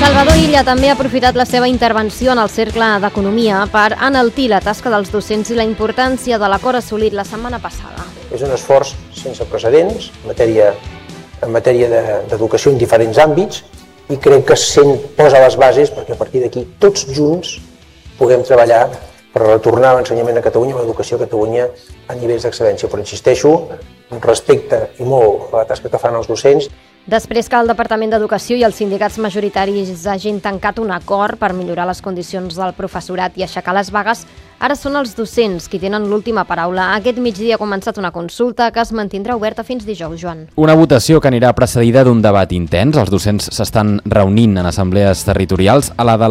Salvador Illa també ha aprofitat la seva intervenció en el Cercle d'Economia per enaltir la tasca dels docents i la importància de l'acord assolit la setmana passada. És un esforç sense precedents en matèria d'educació en diferents àmbits i crec que posa les bases perquè a partir d'aquí tots junts puguem treballar per retornar l'ensenyament a Catalunya, l'educació a Catalunya a nivells d'excel·lència. Però insisteixo, respecte i molt a la tasca que fan els docents. Després que el Departament d'Educació i els sindicats majoritaris hagin tancat un acord per millorar les condicions del professorat i aixecar les vagues, ara són els docents qui tenen l'última paraula. Aquest migdia ha començat una consulta que es mantindrà oberta fins dijous, Joan. Una votació que anirà precedida d'un debat intens. Els docents s'estan reunint en assemblees territorials. A la de